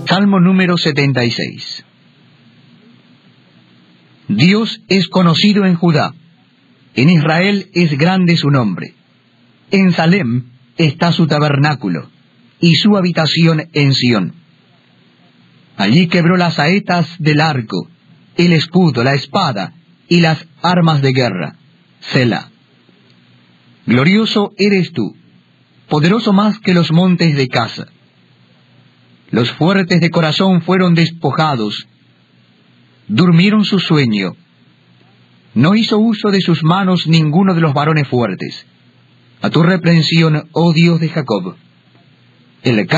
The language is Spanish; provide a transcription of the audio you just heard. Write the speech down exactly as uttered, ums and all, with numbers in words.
Salmo número setenta y seis. Dios es conocido en Judá, en Israel es grande su nombre. En Salem está su tabernáculo, y su habitación en Sión. Allí quebró las saetas del arco, el escudo, la espada, y las armas de guerra. Selah. Glorioso eres tú, poderoso más que los montes de Casa. Los fuertes de corazón fueron despojados, durmieron su sueño. No hizo uso de sus manos ninguno de los varones fuertes. A tu reprensión, oh Dios de Jacob. El